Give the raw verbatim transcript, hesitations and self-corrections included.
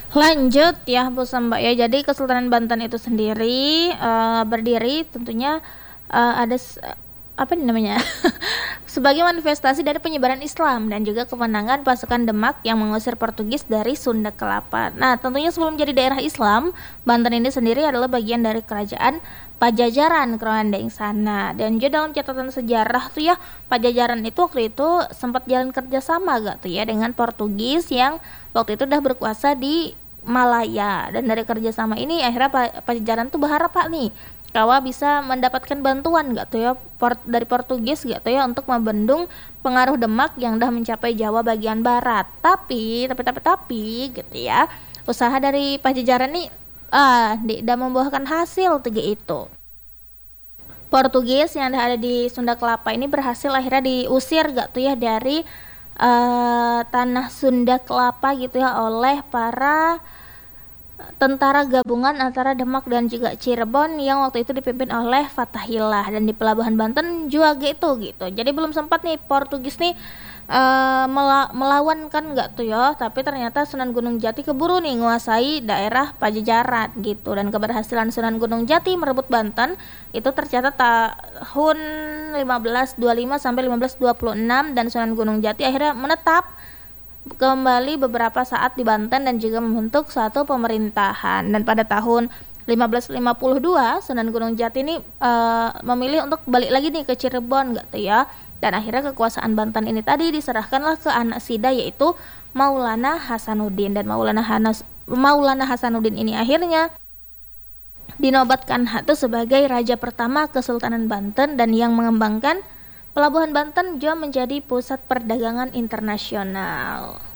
Lanjut ya Bu Samba ya. Jadi Kesultanan Banten itu sendiri eh, berdiri tentunya eh, ada s- apa nih namanya? Sebagai manifestasi dari penyebaran Islam dan juga kemenangan pasukan Demak yang mengusir Portugis dari Sunda Kelapa. Nah, tentunya sebelum jadi daerah Islam, Banten ini sendiri adalah bagian dari kerajaan Pajajaran Kerandeng sana. Dan juga dalam catatan sejarah tuh ya, Pajajaran itu waktu itu sempat jalan kerjasama gak tuh ya dengan Portugis yang waktu itu udah berkuasa di Malaya. Dan dari kerjasama ini akhirnya Pa- Pajajaran tuh berharap Pak nih Kawa bisa mendapatkan bantuan gak tuh ya Port, dari Portugis gak tuh ya untuk membendung pengaruh Demak yang udah mencapai Jawa bagian barat. Tapi tapi tapi tapi gitu ya, usaha dari Pajajaran nih ah tidak membuahkan hasil tiga itu. Portugis yang ada di Sunda Kelapa ini berhasil akhirnya diusir gak tuh ya dari eh, tanah Sunda Kelapa gitu ya oleh para tentara gabungan antara Demak dan juga Cirebon yang waktu itu dipimpin oleh Fathahillah, dan di pelabuhan Banten juga gitu gitu. Jadi belum sempat nih Portugis nih eh, mela- melawan kan nggak tuh ya, tapi ternyata Sunan Gunung Jati keburu nih menguasai daerah Pajajaran gitu, dan keberhasilan Sunan Gunung Jati merebut Banten itu tercatat tahun lima belas dua puluh lima sampai lima belas dua puluh enam, dan Sunan Gunung Jati akhirnya menetap kembali beberapa saat di Banten dan juga membentuk suatu pemerintahan. Dan pada tahun lima belas lima puluh dua Sunan Gunung Jati ini eh, memilih untuk balik lagi nih ke Cirebon gak tuh ya. Dan akhirnya kekuasaan Banten ini tadi diserahkanlah ke anak Sida yaitu Maulana Hasanuddin, dan Maulana Hanas Maulana Hasanuddin ini akhirnya dinobatkan Hatu sebagai raja pertama Kesultanan Banten, dan yang mengembangkan Pelabuhan Banten juga menjadi pusat perdagangan internasional.